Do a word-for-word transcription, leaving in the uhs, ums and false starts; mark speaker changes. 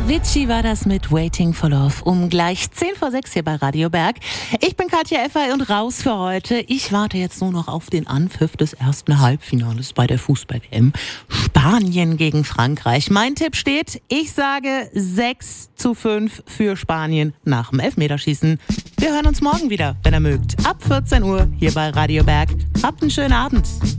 Speaker 1: Avicii war das mit Waiting for Love um gleich zehn vor sechs hier bei Radio Berg. Ich bin Katja Effer und raus für heute. Ich warte jetzt nur noch auf den Anpfiff des ersten Halbfinales bei der Fußball-W M. Spanien gegen Frankreich. Mein Tipp steht, ich sage sechs zu fünf für Spanien nach dem Elfmeterschießen. Wir hören uns morgen wieder, wenn ihr mögt. Ab vierzehn Uhr hier bei Radio Berg. Habt einen schönen Abend.